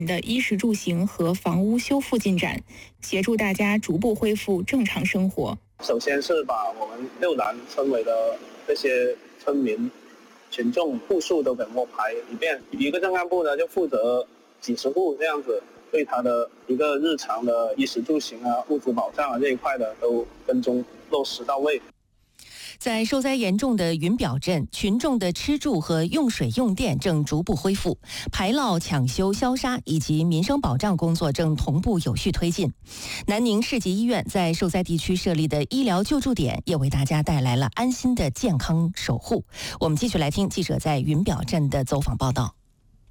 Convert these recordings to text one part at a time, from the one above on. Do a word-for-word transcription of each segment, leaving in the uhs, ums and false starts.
的衣食住行和房屋修复进展，协助大家逐步恢复正常生活。 首先是把我们六南村委的这些村民、群众户数都给摸排一遍，一个镇干部呢就负责几十户这样子，对他的一个日常的衣食住行啊、物资保障啊这一块的都跟踪落实到位。 在受灾严重的云表镇，群众的吃住和用水用电正逐步恢复，排涝、抢修、消杀以及民生保障工作正同步有序推进。南宁市级医院在受灾地区设立的医疗救助点，也为大家带来了安心的健康守护。我们继续来听记者在云表镇的走访报道。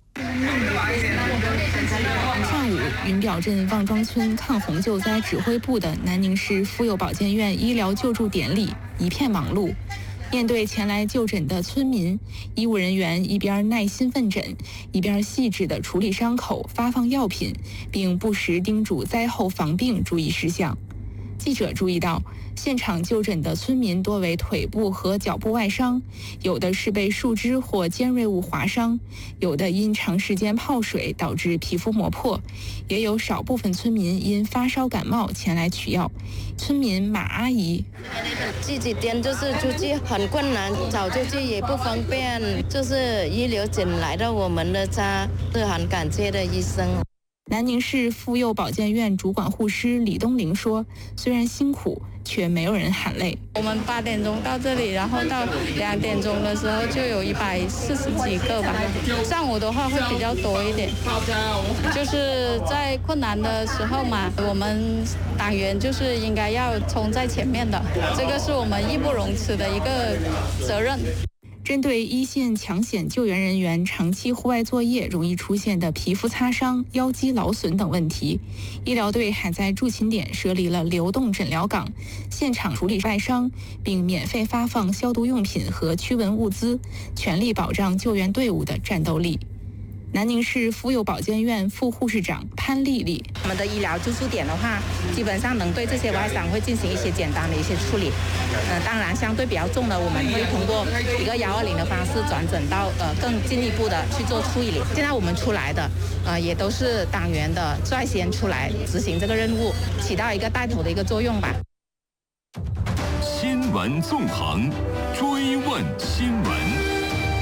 上午，云表镇望庄村抗洪救灾指挥部的南宁市妇幼保健院医疗救助点里一片忙碌。面对前来就诊的村民，医务人员一边耐心问诊，一边细致地处理伤口、发放药品，并不时叮嘱灾后防病注意事项。记者注意到，现场就诊的村民多为腿部和脚部外伤，有的是被树枝或尖锐物划伤，有的因长时间泡水导致皮肤磨破，也有少部分村民因发烧感冒前来取药。村民马阿姨： 这几天就是出去很困难，找救济也不方便，就是医疗紧来到我们的家，是很感谢的医生。 南宁市妇幼保健院主管护师李东玲说，虽然辛苦，却没有人喊累。 我们八点钟到这里，然后到两点钟的时候就有一百四十几个吧。上午的话会比较多一点，就是在困难的时候嘛，我们党员就是应该要冲在前面的，这个是我们义不容辞的一个责任。 针对一线抢险救援人员长期户外作业容易出现的皮肤擦伤、腰肌劳损等问题，医疗队还在驻勤点设立了流动诊疗岗，现场处理外伤，并免费发放消毒用品和驱蚊物资，全力保障救援队伍的战斗力。南宁市妇幼保健院副护士长潘丽丽： 我们的医疗救助点的话，基本上能对这些外伤会进行一些简单的一些处理。呃，当然相对比较重的，我们会通过一个幺二零的方式转诊到呃更进一步的去做处理。现在我们出来的呃也都是党员的率先出来执行这个任务，起到一个带头的一个作用吧。 新闻纵横，追问新闻。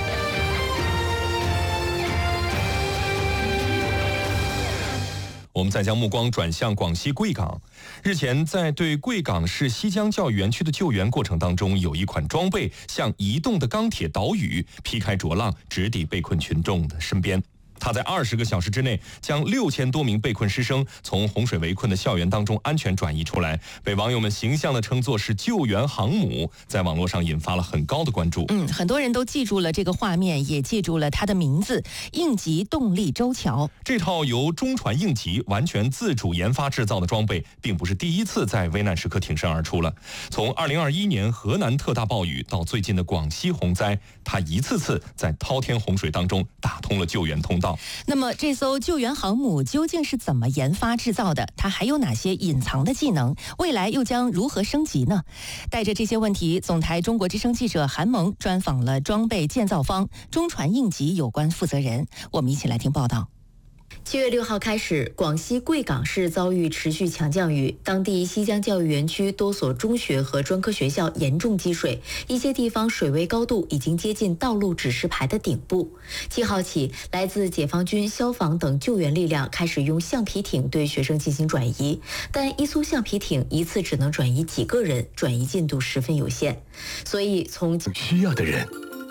我们再将目光转向广西贵港。日前，在对贵港市西江教育园区的救援过程当中，有一款装备像移动的钢铁岛屿，劈开浊浪，直抵被困群众的身边。他在二十个小时之内将六千多名被困师生从洪水围困的校园当中安全转移出来，被网友们形象地称作是救援航母，在网络上引发了很高的关注。 嗯，很多人都记住了这个画面，也记住了它的名字——应急动力舟桥。 这套由中船应急完全自主研发制造的装备，并不是第一次在危难时刻挺身而出了。从二零二一年河南特大暴雨到最近的广西洪灾，它一次次在滔天洪水当中打通了救援通道。 那么这艘救援航母究竟是怎么研发制造的？它还有哪些隐藏的技能？未来又将如何升级呢？带着这些问题，总台中国之声记者韩萌专访了装备建造方中船应急有关负责人，我们一起来听报道。 七月六号开始，广西贵港市遭遇持续强降雨，当地西江教育园区多所中学和专科学校严重积水，一些地方水位高度已经接近道路指示牌的顶部。七号起，来自解放军、消防等救援力量开始用橡皮艇对学生进行转移，但一艘橡皮艇一次只能转移几个人，转移进度十分有限，所以从需要的人，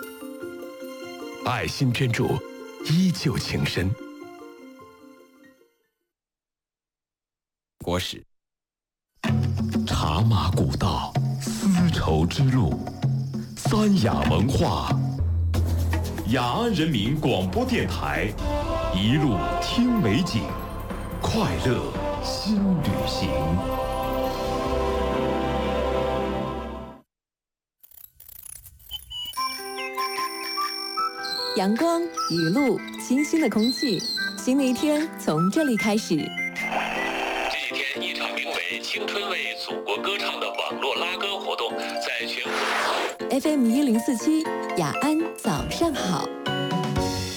爱心捐助，依旧情深。 国史， 茶马古道，丝绸之路，三雅文化， 雅安人民广播电台，一路听美景，快乐新旅行。 阳光、雨露、清新的空气，新的一天从这里开始。 这几天，一场名为“青春为祖国歌唱”的网络拉歌活动在全国。 F M 一零四七，雅安早上好。